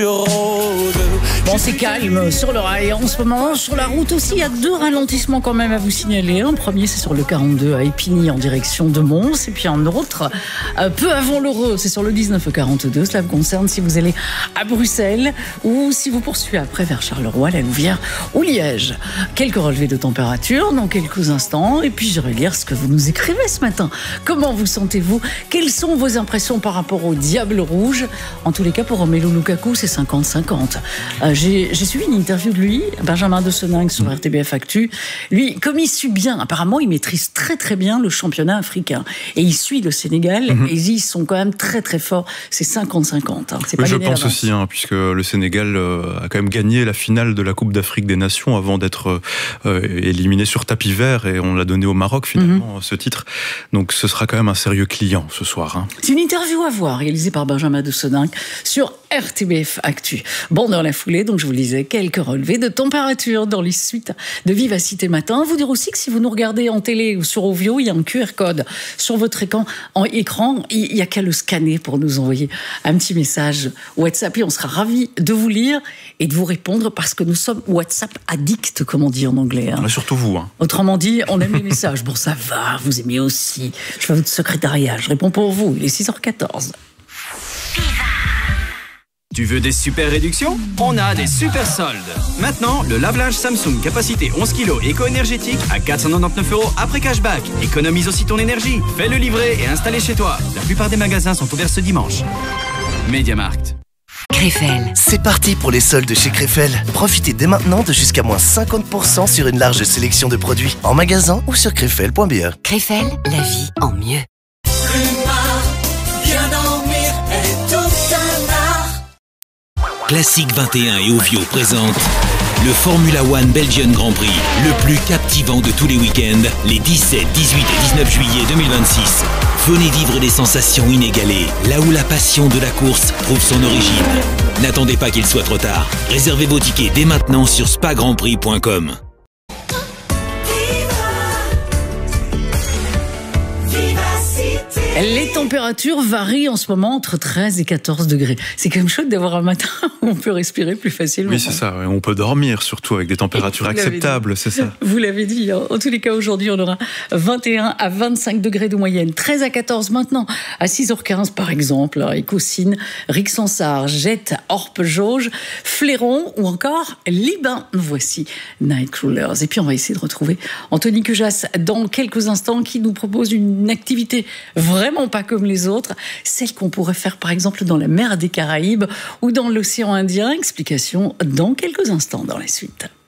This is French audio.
Bon, c'est calme sur le rail en ce moment. Sur la route aussi, il y a 2 ralentissements quand même à vous signaler. Un premier, c'est sur le 42 à Épigny en direction de Mons. Et puis un autre, peu avant l'Heureux, c'est sur le 19 42. Cela vous concerne si vous allez à Bruxelles ou si vous poursuivez après vers Charleroi, la Louvière ou Liège. Quelques relevés de température dans quelques instants. Et puis j'irai lire ce que vous nous écrivez ce matin. Comment vous sentez-vous? Quelles sont vos impressions par rapport au Diable Rouge? En tous les cas, pour Romelu Lukaku, c'est 50-50. J'ai suivi une interview de lui, Benjamin de Seningue sur RTBF Actu. Lui, comme il suit bien, apparemment, il maîtrise très très bien le championnat africain. Et il suit le Sénégal, et ils sont quand même très très forts. C'est 50-50. C'est pas je pense aussi, puisque le Sénégal a quand même gagné la finale de la Coupe d'Afrique des Nations avant d'être éliminé sur tapis vert, et on l'a donné au Maroc finalement, ce titre. Donc ce sera quand même un sérieux client ce soir. C'est une interview à voir, réalisée par Benjamin de Seningue sur RTBF Actu. Bon, dans la foulée, donc je vous le disais, quelques relevés de température dans les suites de Vivacité Matin. Vous dire aussi que si vous nous regardez en télé ou sur Ovio, il y a un QR code sur votre écran. Il n'y a qu'à le scanner pour nous envoyer un petit message WhatsApp et on sera ravis de vous lire et de vous répondre parce que nous sommes WhatsApp addicts, comme on dit en anglais. Surtout vous. Autrement dit, on aime les messages. Bon, ça va, vous aimez aussi. Je fais votre secrétariat, je réponds pour vous. Il est 6h14. Tu veux des super réductions? On a des super soldes. Maintenant, le lave-linge Samsung capacité 11 kg éco-énergétique à 499 € après cashback. Économise aussi ton énergie. Fais-le livrer et installer chez toi. La plupart des magasins sont ouverts ce dimanche. MediaMarkt. Krefel. C'est parti pour les soldes chez Krefel. Profitez dès maintenant de jusqu'à moins 50% sur une large sélection de produits en magasin ou sur krefel.be. Krefel, la vie en mieux. Classique 21 et Ovio présentent le Formula One Belgian Grand Prix, le plus captivant de tous les week-ends, les 17, 18 et 19 juillet 2026. Venez vivre des sensations inégalées, là où la passion de la course trouve son origine. N'attendez pas qu'il soit trop tard. Réservez vos tickets dès maintenant sur spagrandprix.com. Les températures varient en ce moment entre 13 et 14 degrés. C'est quand même chouette d'avoir un matin où on peut respirer plus facilement. Oui, c'est ça. On peut dormir surtout avec des températures acceptables, c'est ça. Vous l'avez dit. En tous les cas, aujourd'hui, on aura 21 à 25 degrés de moyenne. 13 à 14 maintenant, à 6h15 par exemple. Écoussine, Rixensart, Jette, Orpe, Jauge, Fléron ou encore Libin. Voici Nightcrawlers. Et puis, on va essayer de retrouver Anthony Cujas dans quelques instants qui nous propose une activité vraiment pas comme les autres, celle qu'on pourrait faire par exemple dans la mer des Caraïbes ou dans l'océan Indien. Explication dans quelques instants dans la suite.